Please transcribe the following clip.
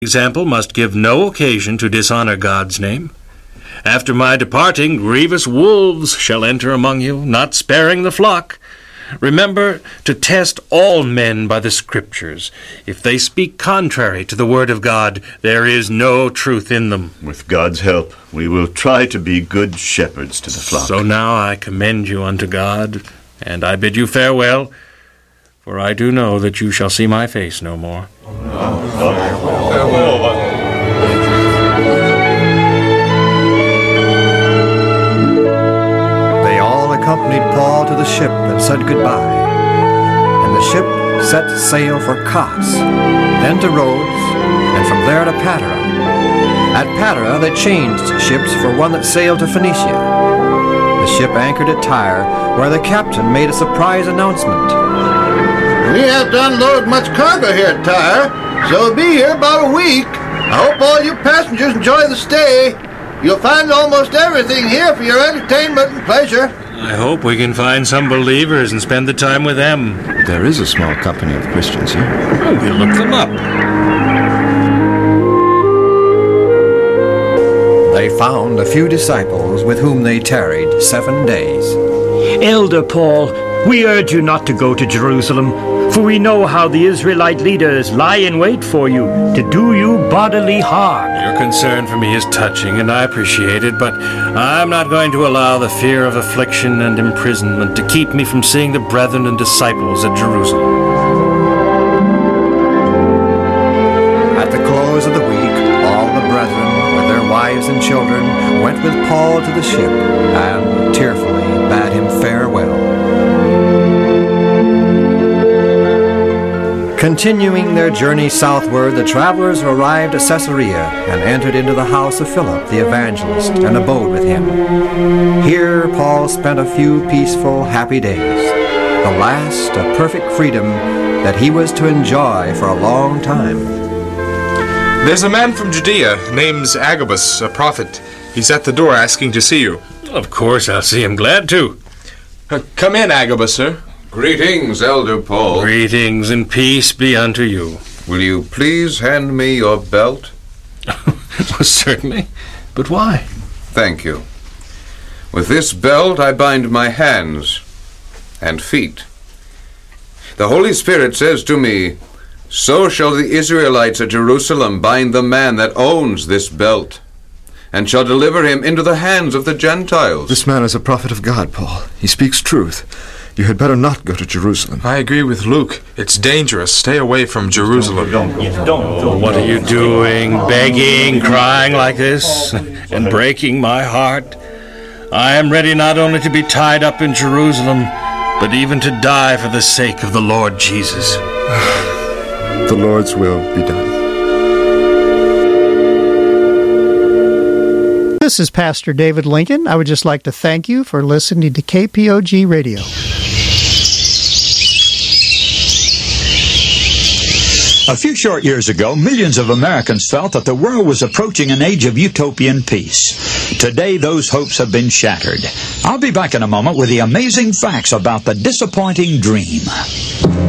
example must give no occasion to dishonor God's name. After my departing, grievous wolves shall enter among you, not sparing the flock. Remember to test all men by the Scriptures. If they speak contrary to the word of God, there is no truth in them. With God's help, we will try to be good shepherds to the flock. So now I commend you unto God, and I bid you farewell, for I do know that you shall see my face no more. They all accompanied Paul to the ship and said goodbye. And the ship set sail for Kos, then to Rhodes, and from there to Patara. At Patara they changed ships for one that sailed to Phoenicia. The ship anchored at Tyre, where the captain made a surprise announcement. We have to unload much cargo here at Tyre, so we'll be here about a week. I hope all you passengers enjoy the stay. You'll find almost everything here for your entertainment and pleasure. I hope we can find some believers and spend the time with them. There is a small company of Christians here. Well, we'll look them up. They found a few disciples with whom they tarried 7 days. Elder Paul, we urge you not to go to Jerusalem, for we know how the Israelite leaders lie in wait for you to do you bodily harm. Your concern for me is touching, and I appreciate it, but I'm not going to allow the fear of affliction and imprisonment to keep me from seeing the brethren and disciples at Jerusalem. At the close of the week, all the brethren, with their wives and children, went with Paul to the ship, and tearfully bade him farewell. Continuing their journey southward, the travelers arrived at Caesarea and entered into the house of Philip the evangelist and abode with him. Here Paul spent a few peaceful, happy days, the last of perfect freedom that he was to enjoy for a long time. There's a man from Judea, name's Agabus, a prophet. He's at the door asking to see you. Of course, I'll see him. Glad to. Come in, Agabus, sir. Greetings, Elder Paul. Greetings and peace be unto you. Will you please hand me your belt? Well, certainly. But why? Thank you. With this belt I bind my hands and feet. The Holy Spirit says to me, so shall the Israelites at Jerusalem bind the man that owns this belt, and shall deliver him into the hands of the Gentiles. This man is a prophet of God, Paul. He speaks truth. You had better not go to Jerusalem. I agree with Luke. It's dangerous. Stay away from Jerusalem. Don't. What are you doing? Begging, crying like this, and breaking my heart? I am ready not only to be tied up in Jerusalem, but even to die for the sake of the Lord Jesus. The Lord's will be done. This is Pastor David Lincoln. I would just like to thank you for listening to KPOG Radio. A few short years ago, millions of Americans felt that the world was approaching an age of utopian peace. Today, those hopes have been shattered. I'll be back in a moment with the amazing facts about the disappointing dream.